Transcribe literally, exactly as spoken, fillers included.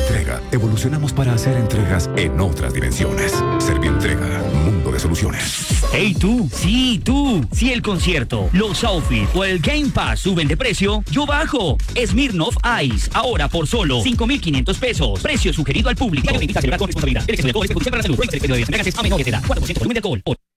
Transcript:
Servientrega, evolucionamos para hacer entregas en otras dimensiones. Servientrega, mundo de soluciones. Hey tú, sí tú, si el concierto, los outfits o el Game Pass suben de precio, yo bajo. Smirnoff Ice, ahora por solo cinco mil quinientos pesos. Precio sugerido al público. Invita a celebrar con responsabilidad. El exceso de alcohol es perjudicial para la salud. Prohíbe el exceso de bebidas embriagantes a menores de edad. cuatro por ciento volumen de alcohol.